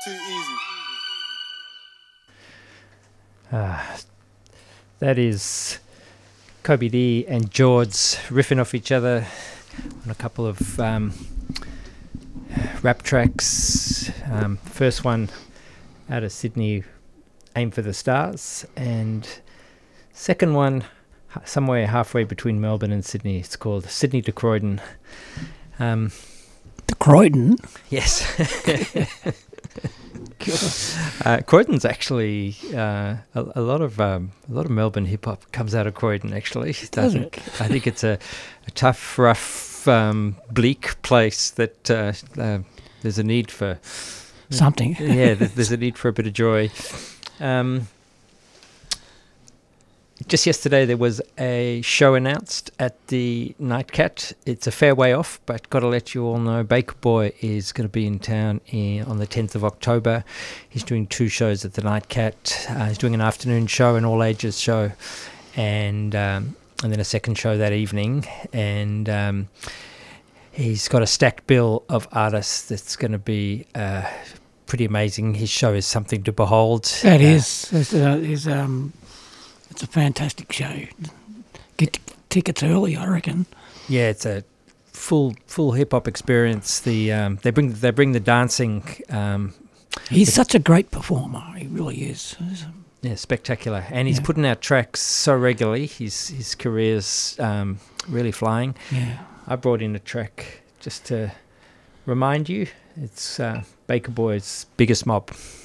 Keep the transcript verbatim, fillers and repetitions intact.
Too easy. Uh, that is Kobe D and George riffing off each other on a couple of um, rap tracks. Um, first one out of Sydney, Aim for the Stars, and second one somewhere halfway between Melbourne and Sydney. It's called Sydney to Croydon. Um, to Croydon? Yes. uh, Croydon's actually uh, a, a lot of um, a lot of Melbourne hip hop comes out of Croydon. Actually, Does I it? think, I think it's a, a tough, rough, um, bleak place that uh, uh, there's a need for something. Yeah, there's, there's a need for a bit of joy. Um, Just yesterday there was a show announced at the Nightcat. It's a fair way off, but got to let you all know Baker Boy is going to be in town in, on the tenth of October. He's doing two shows at the Nightcat. Uh, he's doing an afternoon show, an all-ages show, and um, and then a second show that evening. And um, he's got a stacked bill of artists that's going to be uh, pretty amazing. His show is something to behold. That uh, is. It's, uh, it's, um, it's a fantastic show. Get t- tickets early, I reckon. Yeah, it's a full full hip hop experience. The um, they bring they bring the dancing. Um, He's such a great performer. He really is. Yeah, spectacular, and he's Yeah. putting out tracks so regularly. His his career's um, really flying. Yeah. I brought in a track just to remind you. It's uh, Baker Boy's Biggest Mob.